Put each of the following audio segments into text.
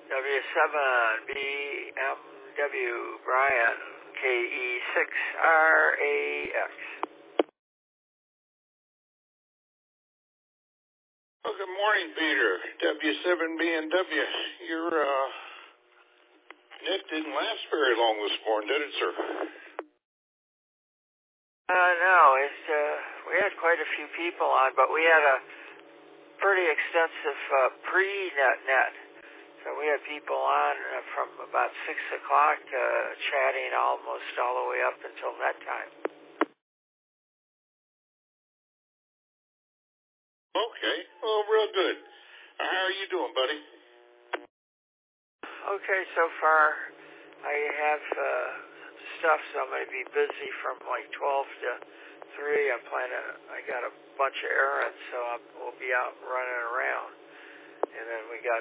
W7BMW Brian, KE6RAX. Well, good morning, Peter. W7BMW. Your net didn't last very long this morning, did it, sir? No, we had quite a few people on, but we had a pretty extensive pre-net. So we had people on from about 6 o'clock chatting almost all the way up until net time. Okay. Well, real good. How are you doing, buddy? Okay, so far I have stuff, so I'm going to be busy from like 12 to 3. I got a bunch of errands, so we'll be out running around. And then we got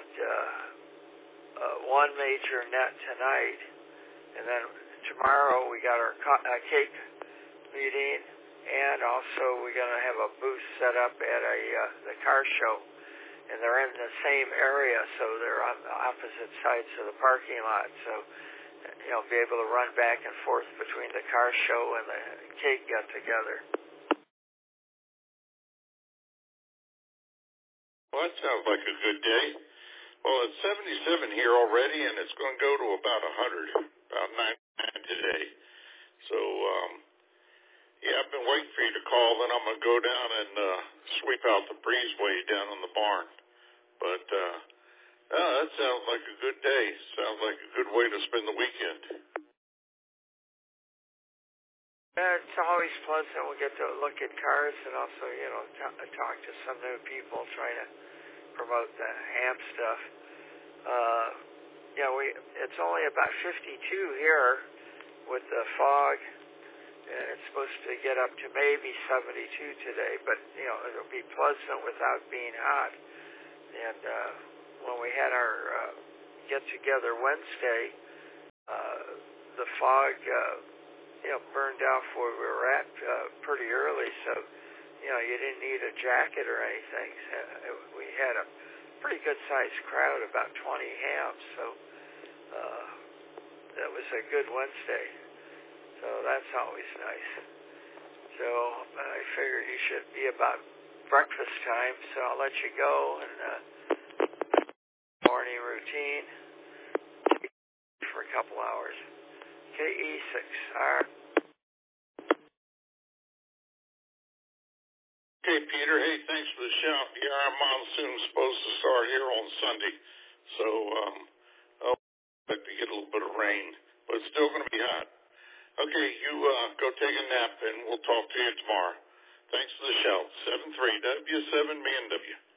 one major net tonight, and then tomorrow we got our cake meeting, and also we're going to have a booth set up at the car show, and they're in the same area, so they're on the opposite sides of the parking lot, so be able to run back and forth between the car show and the cake get-together. Well, that sounds like a good day. Well, it's 77 here already, and it's going to go to about 100, about 99 today. So, yeah, I've been waiting for you to call. Then I'm going to go down and sweep out the breezeway down on the barn. But that sounds like a good day. Sounds like a good way to spend the weekend. It's always pleasant. We get to look at cars and also, talk to some new people, trying to promote the ham stuff. It's only about 52 here with the fog, and it's supposed to get up to maybe 72 today, but, it'll be pleasant without being hot. And when we had our get-together Wednesday, the fog, burned off where we were at pretty early, so, you didn't need a jacket or anything. We had a pretty good-sized crowd, about 20 hams, so that was a good Wednesday. So that's always nice. So I figured you should be about breakfast time, so I'll let you go and morning routine for a couple hours. KE6R. Okay, Peter. Hey, thanks for the shout. Yeah, our monsoon's supposed to start here on Sunday, so I'll like to get a little bit of rain, but it's still going to be hot. Okay, you go take a nap, and we'll talk to you tomorrow. Thanks for the shout. 73 W7BMW.